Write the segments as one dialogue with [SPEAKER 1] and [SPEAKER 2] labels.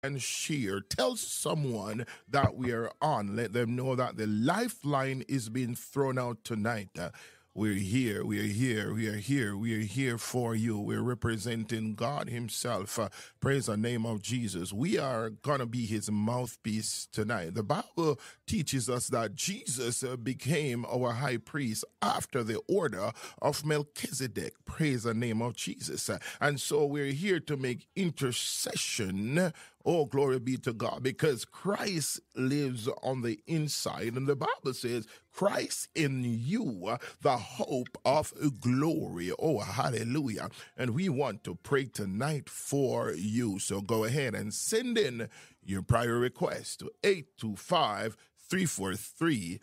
[SPEAKER 1] and share. Tell someone that we are on. Let them know that the lifeline is being thrown out tonight. We're here, we are here, we are here, we are here for you. We're representing God Himself. Praise the name of Jesus. We are going to be His mouthpiece tonight. The Bible teaches us that Jesus became our high priest after the order of Melchizedek. Praise the name of Jesus. And so we're here to make intercession. Oh, glory be to God, because Christ lives on the inside. And the Bible says, Christ in you, the hope of glory. Oh, hallelujah. And we want to pray tonight for you. So go ahead and send in your prayer request to 825 343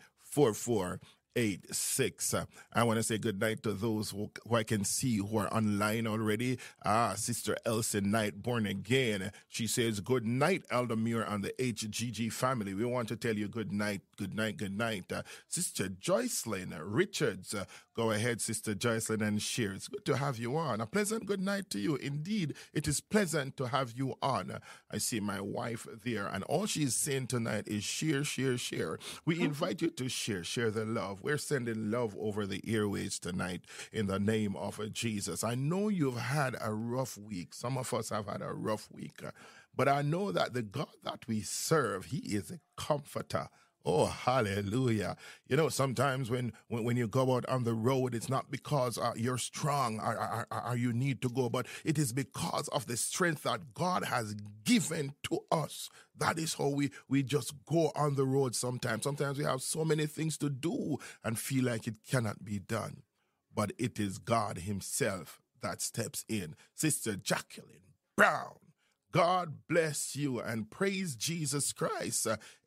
[SPEAKER 1] 4486. I want to say good night to those who I can see who are online already. Sister Elsie Knight, born again. She says, good night, Elder Muir and the HGG family. We want to tell you good night, good night, good night. Sister Joycelyn Richards, go ahead, Sister Joycelyn, and share. It's good to have you on. A pleasant good night to you. Indeed, it is pleasant to have you on. I see my wife there, and all she's saying tonight is share, share, share. We invite you to share the love. We're sending love over the airways tonight in the name of Jesus. I know you've had a rough week. Some of us have had a rough week, but I know that the God that we serve, He is a comforter. Oh, hallelujah. You know, sometimes when you go out on the road, it's not because you're strong or you need to go, but it is because of the strength that God has given to us. That is how we just go on the road sometimes. Sometimes we have so many things to do and feel like it cannot be done. But it is God Himself that steps in. Sister Jacqueline Brown, God bless you and praise Jesus Christ.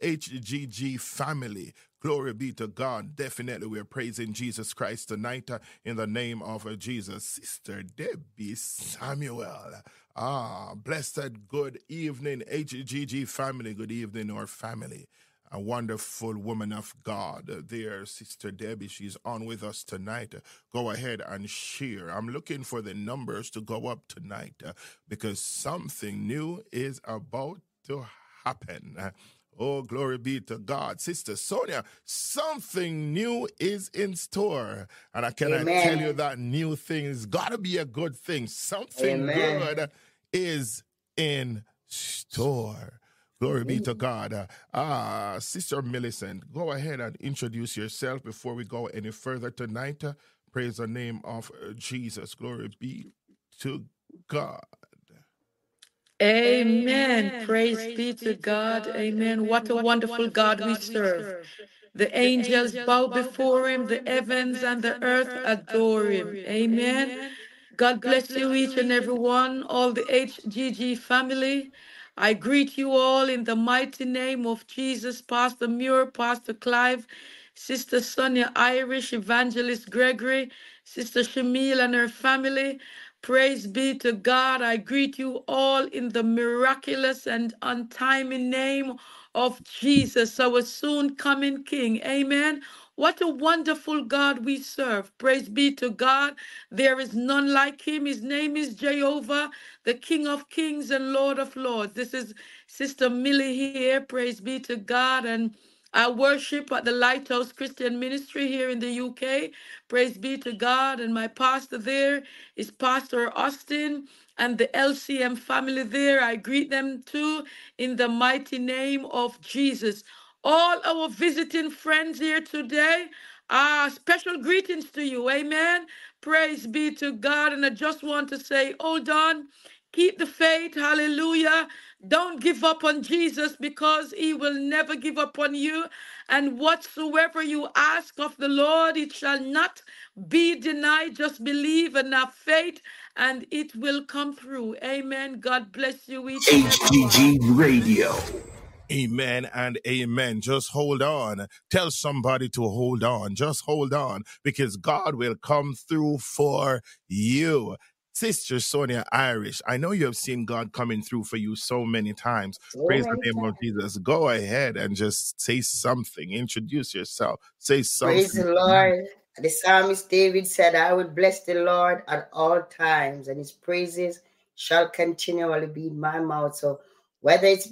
[SPEAKER 1] HGG family, glory be to God. Definitely we're praising Jesus Christ tonight in the name of Jesus. Sister Debbie Samuel, blessed good evening, HGG family. Good evening, our family. A wonderful woman of God there, Sister Debbie. She's on with us tonight. Go ahead and share. I'm looking for the numbers to go up tonight because something new is about to happen. Oh, glory be to God. Sister Sonia, something new is in store. And I cannot tell you that new thing has got to be a good thing. Something good is in store. Glory be to God. Sister Millicent, go ahead and introduce yourself before we go any further tonight. Praise the name of Jesus. Glory be to God.
[SPEAKER 2] Amen. Praise be to God. Amen. What a wonderful God we serve. The angels bow before Him, the heavens and the earth adore Him. Amen. God bless you, each and every one, all the HGG family. I greet you all in the mighty name of Jesus, Pastor Muir, Pastor Clive, Sister Sonia Irish, Evangelist Gregory, Sister Shamil and her family. Praise be to God. I greet you all in the miraculous and untimely name of Jesus, our soon coming King. Amen. What a wonderful God we serve. Praise be to God. There is none like Him. His name is Jehovah, the King of Kings and Lord of Lords. This is Sister Millie here. Praise be to God. And I worship at the Lighthouse Christian Ministry here in the UK. Praise be to God. And my pastor there is Pastor Austin and the LCM family there. I greet them too in the mighty name of Jesus. All our visiting friends here today, special greetings to you. Amen. Praise be to God. And I just want to say, hold on. Keep the faith. Hallelujah. Don't give up on Jesus because He will never give up on you. And whatsoever you ask of the Lord, it shall not be denied. Just believe and have faith, and it will come through. Amen. God bless you each and every one.
[SPEAKER 3] HGG Radio.
[SPEAKER 1] Amen and amen. Just hold on. Tell somebody to hold on. Just hold on because God will come through for you. Sister Sonia Irish, I know you have seen God coming through for you so many times. Praise the name of Jesus. Go ahead and just say something. Introduce yourself. Say something.
[SPEAKER 4] Praise the Lord. The psalmist David said, I will bless the Lord at all times, and His praises shall continually be in my mouth. So whether it's